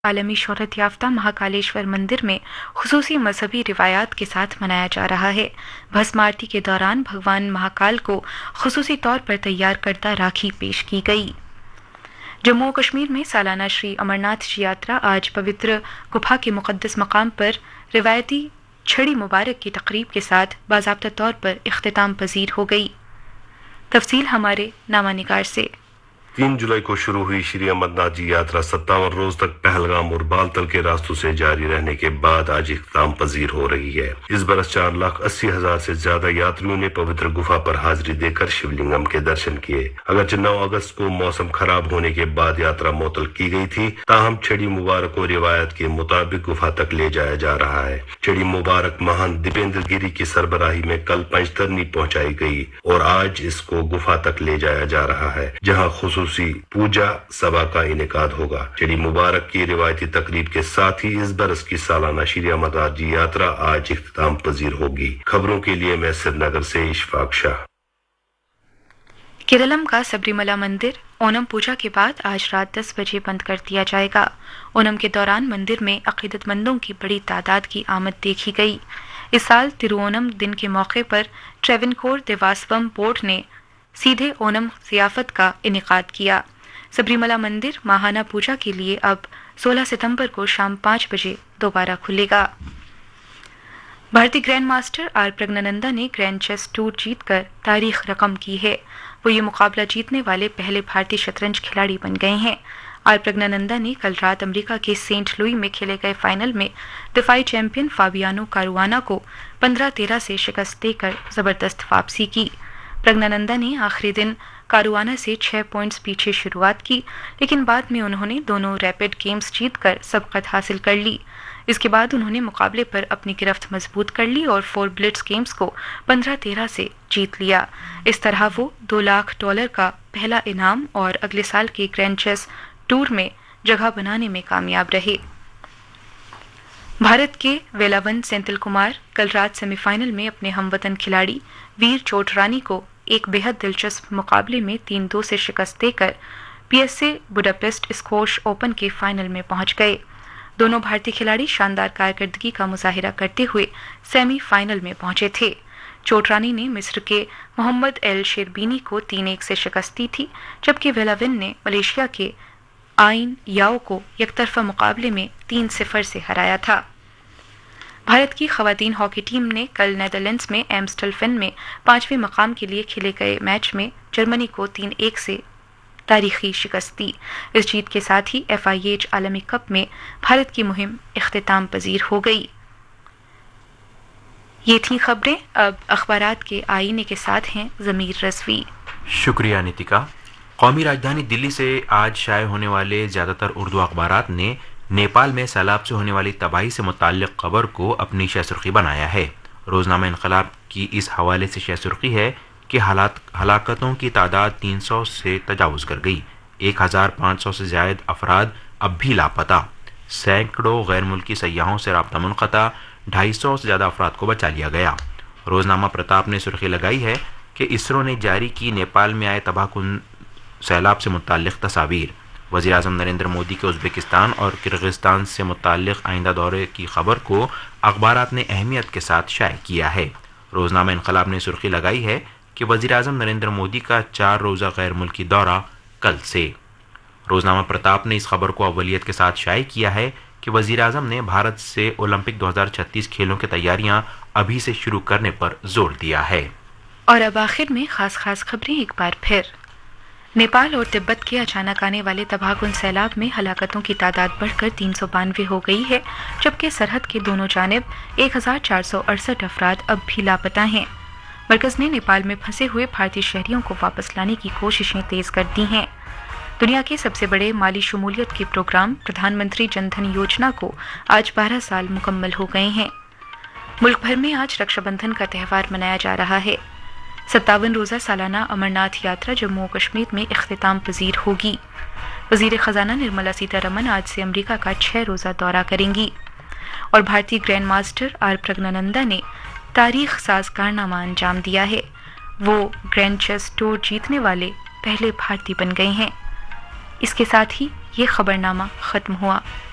عالمی شہرت یافتہ مہاکالیشور مندر میں خصوصی مذہبی روایات کے ساتھ منایا جا رہا ہے۔ بھسم آرتی کے دوران بھگوان مہاکال کو خصوصی طور پر تیار کردہ راکھی پیش کی گئی۔ جموں و کشمیر میں سالانہ شری امرناتھ جی یاترا آج پوتر گپھا کے مقدس مقام پر روایتی چھڑی مبارک کی تقریب کے ساتھ باضابطہ طور پر اختتام پذیر ہو گئی۔ تفصیل ہمارے نامہ نگار سے۔ 3 جولائی کو شروع ہوئی شری امرناتھ جی یاترا 57 روز تک پہلگام اور بالتل کے راستوں سے جاری رہنے کے بعد آج اختتام پذیر ہو رہی ہے۔ اس برس 4,80,000 سے زیادہ یاتریوں نے پوتر گفا پر حاضری دے کر شیولنگم کے درشن کیے۔ اگرچہ 9 اگست کو موسم خراب ہونے کے بعد یاترا معطل کی گئی تھی، تاہم چھڑی مبارک کو روایت کے مطابق گفا تک لے جایا جا رہا ہے۔ چھڑی مبارک مہان دیپیندر گیری کی سربراہی میں کل پنجترنی پہنچائی گئی اور آج اس کو گفا تک لے جایا جا رہا ہے، جہاں خصوصی پوجا سبھا کا انعقاد ہوگا۔ چھڑی مبارک کی روایتی تقریب کے ساتھ ہی اس برس کی سالانہ شری امرناتھ جی یاترا آج اختتام پذیر ہوگی۔ خبروں کے لیے میں سری نگر سے اشفاق شاہ۔ کیرلم کا سبری ملا مندر اونم پوجا کے بعد آج رات 10 بجے بند کر دیا جائے گا۔ اونم کے دوران مندر میں عقیدت مندوں کی بڑی تعداد کی آمد دیکھی گئی۔ اس سال تروونم دن کے موقع پر ٹریونکور دیواسوم بورڈ نے سیدھے اونم ضیافت کا انعقاد کیا۔ سبری ملا مندر ماہانہ پوجا کے لیے اب 16 ستمبر کو شام 5 بجے دوبارہ کھلے گا۔ بھارتی گرینڈ ماسٹر آر پرگنانندا نے گرینڈ چیس ٹور جیت کر تاریخ رقم کی ہے۔ وہ یہ مقابلہ جیتنے والے پہلے بھارتی شطرنج کھلاڑی بن گئے ہیں۔ آر پرگنانندا نے کل رات امریکہ کے سینٹ لوئی میں کھیلے گئے فائنل میں دفاعی چیمپئن فابیانو کاروانا کو 15-13 سے شکست دے کر زبردست واپسی کی۔ پرگنانندا نے آخری دن کاروانا سے 6 پوائنٹس پیچھے شروعات کی، لیکن بعد میں انہوں نے دونوں ریپڈ گیمز جیت کر سبقت حاصل کر لی۔ اس کے بعد انہوں نے مقابلے پر اپنی گرفت مضبوط کر لی اور 4 بلٹز گیمز کو 15-13 سے جیت لیا۔ اس طرح وہ $2 لاکھ کا پہلا انعام اور اگلے سال کے گرینڈ چیس ٹور میں جگہ بنانے میں کامیاب رہے۔ بھارت کے ویلاون سینتھل کمار کل رات سیمی فائنل میں اپنے ہم وطن کھلاڑی ویر چوٹرانی کو ایک بے حد دلچسپ مقابلے میں 3-2 سے شکست دے کر PSA بڈاپیسٹ اسکواش اوپن کے فائنل میں پہنچ گئے۔ دونوں بھارتی کھلاڑی شاندار کارکردگی کا مظاہرہ کرتے ہوئے سیمی فائنل میں پہنچے تھے۔ چوٹرانی نے مصر کے محمد ایل شیربینی کو 3-1 سے شکست دی تھی، جبکہ ویلاون نے ملیشیا کے آئین یاؤ کو یک طرفہ مقابلے میں 3-0 سے ہرایا تھا۔ بھارت کی خواتین ہاکی ٹیم نے کل نیدرلینڈز میں ایمسٹلفن میں 5ویں مقام کے لیے کھیلے گئے میچ میں جرمنی کو 3-1 سے تاریخی شکست دی۔ اس جیت کے ساتھ ہی FIH عالمی کپ میں بھارت کی مہم اختتام پذیر ہو گئی۔ یہ تھیں خبریں۔ اب اخبارات کے آئینے کے ساتھ ہیں ضمیر رضوی۔ شکریہ نیتکا۔ قومی راجدھانی دلی سے آج شائع ہونے والے زیادہ تر اردو اخبارات نے نیپال میں سیلاب سے ہونے والی تباہی سے متعلق خبر کو اپنی شہ سرخی بنایا ہے۔ روزنامہ انقلاب کی اس حوالے سے شہ سرخی ہے کہ ہلاکتوں کی تعداد 300 سے تجاوز کر گئی، 1,500 سے زائد افراد اب بھی لاپتہ، سینکڑوں غیر ملکی سیاحوں سے رابطہ منقطع، 250 سے زیادہ افراد کو بچا لیا گیا۔ روزنامہ پرتاپ نے سرخی لگائی ہے کہ اسرو نے جاری کی نیپال میں آئے تباہ کن سیلاب سے متعلق تصاویر۔ وزیراعظم نریندر مودی کے ازبکستان اور کرغزستان سے متعلق آئندہ دورے کی خبر کو اخبارات نے اہمیت کے ساتھ شائع کیا ہے۔ روزنامہ انقلاب نے سرخی لگائی ہے کہ وزیراعظم نریندر مودی کا 4 روزہ غیر ملکی دورہ کل سے۔ روزنامہ پرتاپ نے اس خبر کو اولیت کے ساتھ شائع کیا ہے کہ وزیراعظم نے بھارت سے اولمپک 2036 کھیلوں کی تیاریاں ابھی سے شروع کرنے پر زور دیا ہے۔ اور اب آخر میں خاص خبریں ایک بار پھر۔ نیپال اور تبت کے اچانک آنے والے تباہ کن سیلاب میں ہلاکتوں کی تعداد بڑھ کر 392 ہو گئی ہے، جبکہ سرحد کے دونوں جانب 1,468 افراد اب بھی لاپتہ ہیں۔ مرکز نے نیپال میں پھنسے ہوئے بھارتی شہریوں کو واپس لانے کی کوششیں تیز کر دی ہیں۔ دنیا کے سب سے بڑے مالی شمولیت کے پروگرام پردھان منتری جن دھن یوجنا کو آج 12 سال مکمل ہو گئے ہیں۔ ملک بھر میں آج رکشا بندھن کا تہوار منایا جا رہا ہے۔ 57 روزہ سالانہ امرناتھ یاترا جموں و کشمیر میں اختتام پذیر ہوگی۔ وزیر خزانہ نرملا سیتارمن آج سے امریکہ کا 6 روزہ دورہ کریں گی۔ اور بھارتی گرینڈ ماسٹر آر پرگنانندا نے تاریخ ساز کارنامہ انجام دیا ہے۔ وہ گرینڈ چیس ٹور جیتنے والے پہلے بھارتی بن گئے ہیں۔ اس کے ساتھ ہی یہ خبرنامہ ختم ہوا۔